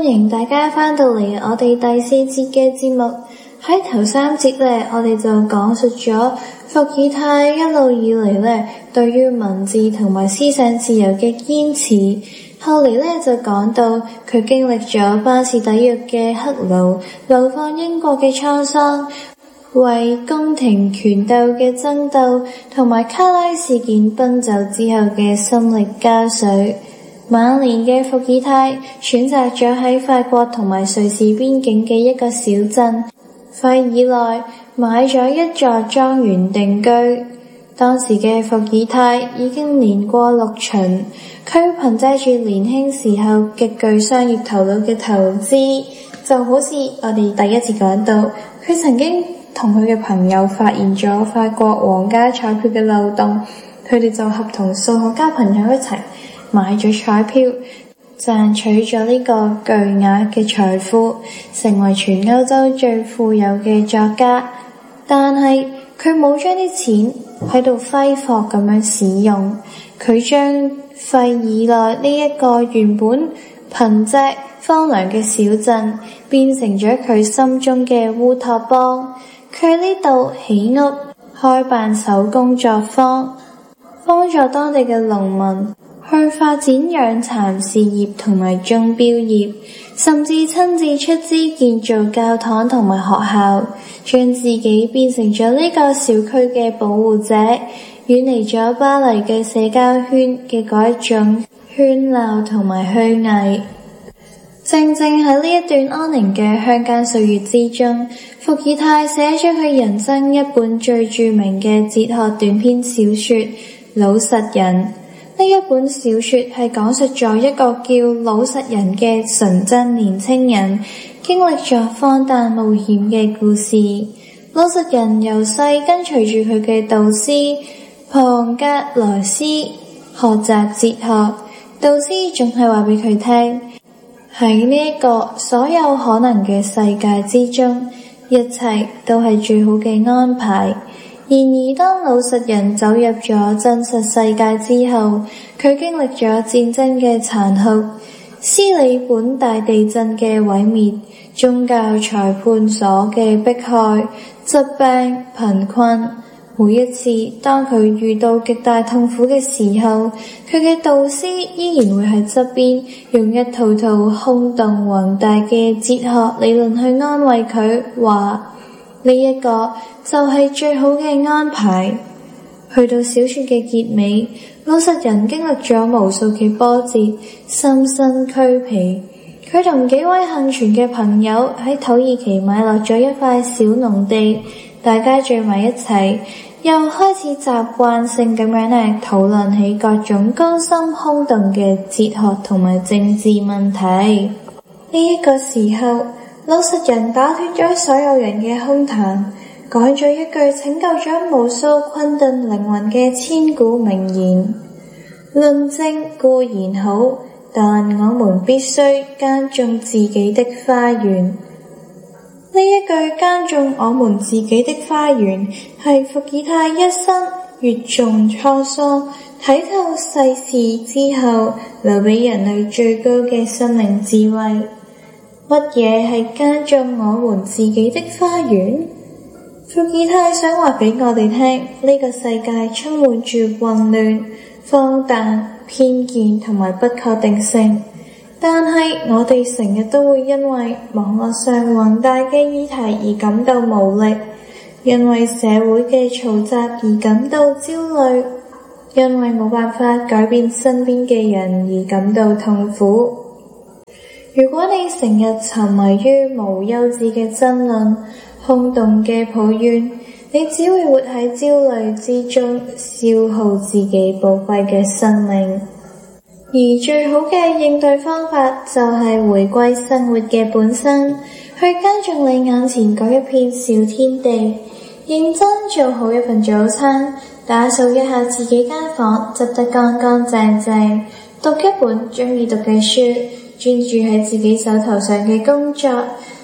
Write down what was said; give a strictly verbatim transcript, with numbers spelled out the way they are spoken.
迎大家返到嚟我哋第四節嘅節目。喺頭三節呢，我哋就講述咗伏爾泰一路以嚟呢對於文字同埋思想自由嘅堅持。後嚟呢就講到佢經歷咗巴士底獄嘅黑奴流放英國嘅滄桑，為宮廷權鬥嘅爭鬥同埋卡拉事件奔走之後嘅心力交瘁。晚年嘅伏爾泰選擇咗喺法國同埋瑞士邊境嘅一個小鎮費爾內買咗一座莊園定居。當時嘅伏爾泰已經年過六旬，佢憑借住年輕時候極具商業頭腦嘅投資，就好似我哋第一次講到，佢曾經同佢嘅朋友發現咗法國皇家彩票嘅漏洞，佢哋就合同數學家朋友一齊買咗彩票，賺取咗呢個巨額嘅財富，成為全歐洲最富有嘅作家。但係佢冇將啲錢喺度揮霍咁樣使用，佢將費爾內呢一個原本貧瘠荒涼嘅小鎮變成咗佢心中嘅烏托邦。佢喺呢度起屋，開辦手工作坊，幫助當地嘅農民去發展養蠶事業同埋鐘錶業，甚至親自出資建造教堂同埋學校，將自己變成咗呢個小區嘅保護者，遠離咗巴黎嘅社交圈嘅嗰一種喧鬧同埋虛偽。正正喺呢一段安寧嘅鄉間歲月之中，伏爾泰寫咗佢人生一本最著名嘅哲學短篇小說《老實人》。呢一本小說係講述咗一個叫老實人嘅純真年輕人經歷咗荒誕冒險嘅故事。老實人由細跟隨住佢嘅導師龐格萊斯學習哲學，導師總係話俾佢聽，喺呢一個所有可能嘅世界之中，一切都係最好嘅安排。然而當老實人走入咗真實世界之後，佢經歷咗戰爭嘅殘酷、斯里本大地震嘅毀滅、宗教裁判所嘅迫害、疾病、貧困。每一次當佢遇到極大痛苦嘅時候，佢嘅導師依然會喺側邊用一套套空洞宏大嘅哲學理論去安慰佢，話呢一個就係最好嘅安排。去到小說嘅結尾，老實人經歷咗無數嘅波折，深深俱疲。佢同幾位幸存嘅朋友喺土耳其買落咗一塊小農地，大家聚埋一齊，又開始習慣性咁樣嚟討論起各種高深空洞嘅哲學同埋政治問題。呢一個時候，老實人打斷咗所有人嘅空談，講咗一句拯救咗無數困頓靈魂嘅千古名言：論證固然好，但我們必須耕種自己的花園。呢一句耕種我們自己的花園，係伏爾泰一生閱盡滄桑、睇透世事之後，留俾人類最高嘅生命智慧。乜嘢係耕種我們自己的花園？伏爾泰想話俾我哋聽，呢個世界充滿住混亂、荒誕、偏見同埋不確定性，但係我哋成日都會因為網絡上宏大嘅議題而感到無力，因為社會嘅嘈雜而感到焦慮，因為冇辦法改變身邊嘅人而感到痛苦。如果你成日沉迷於無休止嘅爭論、空洞嘅抱怨，你只會活喺焦慮之中，消耗自己寶貴嘅生命。而最好嘅應對方法就係回歸生活嘅本身，去耕種你眼前嗰一片小天地，認真做好一份早餐，打掃一下自己間房，執得乾乾淨淨，讀一本鍾意讀嘅書，專注喺自己手頭上嘅工作，